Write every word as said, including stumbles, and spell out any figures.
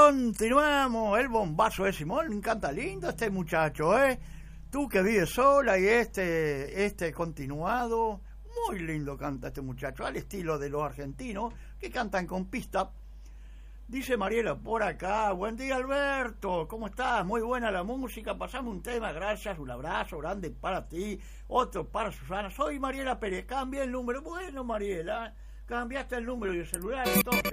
continuamos. El bombazo de Simón. Canta lindo este muchacho, ¿eh? Tú que vives sola y este, este continuado. Muy lindo canta este muchacho, al estilo de los argentinos que cantan con pista. Dice Mariela por acá, buen día Alberto, ¿cómo estás? Muy buena la música, pasame un tema, gracias, un abrazo grande para ti, otro para Susana. Soy Mariela Pérez, cambia el número. Bueno, Mariela, cambiaste el número de celular entonces.